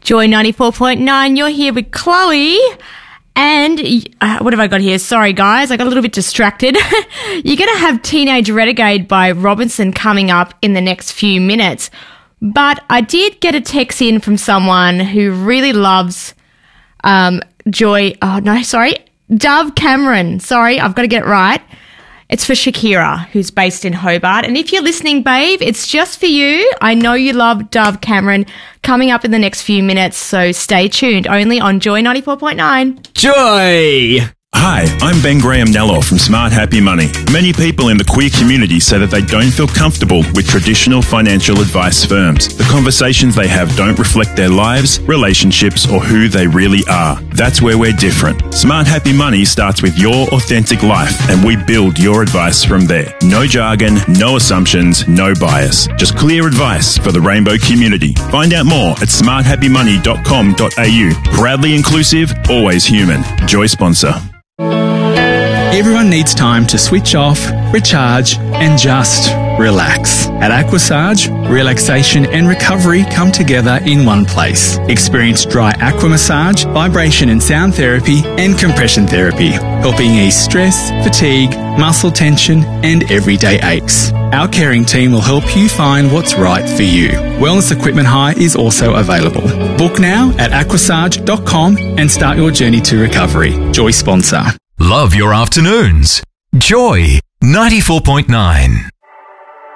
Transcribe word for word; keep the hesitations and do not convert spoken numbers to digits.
Joy ninety-four point nine, you're here with Chloe. And uh, what have I got here? Sorry, guys, I got a little bit distracted. You're going to have Teenage Renegade by Robinson coming up in the next few minutes. But I did get a text in from someone who really loves um, Joy. Oh, no, sorry. Dove Cameron. Sorry, I've got to get it right. It's for Shakira, who's based in Hobart. And if you're listening, babe, it's just for you. I know you love Dove Cameron, coming up in the next few minutes, so stay tuned. Only on Joy ninety-four point nine. Joy! Hi, I'm Ben Graham Nellor from Smart Happy Money. Many people in the queer community say that they don't feel comfortable with traditional financial advice firms. The conversations they have don't reflect their lives, relationships, or who they really are. That's where we're different. Smart Happy Money starts with your authentic life, and we build your advice from there. No jargon, no assumptions, no bias. Just clear advice for the rainbow community. Find out more at smart happy money dot com dot a u. Proudly inclusive, always human. Joy sponsor. Everyone needs time to switch off, recharge, and just relax. At Aquasage, relaxation and recovery come together in one place. Experience dry aqua massage, vibration and sound therapy, and compression therapy, helping ease stress, fatigue, muscle tension, and everyday aches. Our caring team will help you find what's right for you. Wellness equipment hire is also available. Book now at aquasage dot com and start your journey to recovery. Joy sponsor. Love your afternoons. Joy ninety-four point nine.